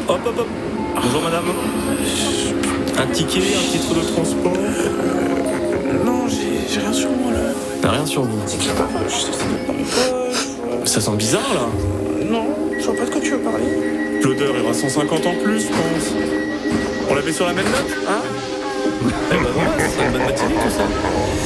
Hop, hop, hop. Bonjour madame. Un ticket, un titre de transport. Non, j'ai rien sur moi là. T'as rien sur vous. C'est qui parle? Je sais pas mes poches. Ça sent bizarre là. Non, je vois pas de quoi tu veux parler. L'odeur ira 150 en plus, je pense. On la met sur la même note, hein? Eh ben voilà, c'est une bonne matinée tout ça.